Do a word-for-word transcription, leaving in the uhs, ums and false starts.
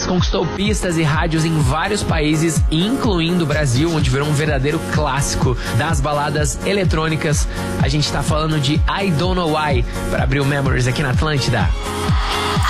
conquistou pistas e rádios em vários países, incluindo o Brasil, onde virou um verdadeiro clássico das baladas eletrônicas. A gente tá falando de I Don't Know Why, para abrir o Memories aqui na Atlântida.